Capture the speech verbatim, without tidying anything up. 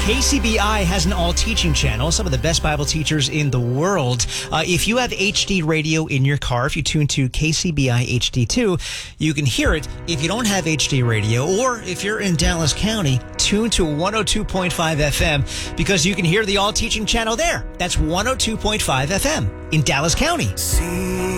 K C B I has an all-teaching channel, some of the best Bible teachers in the world. Uh, if you have H D radio in your car, if you tune to K C B I H D two, you can hear it. If you don't have H D radio, or if you're in Dallas County, tune to one oh two point five F M, because you can hear the all-teaching channel there. That's one oh two point five F M in Dallas County. See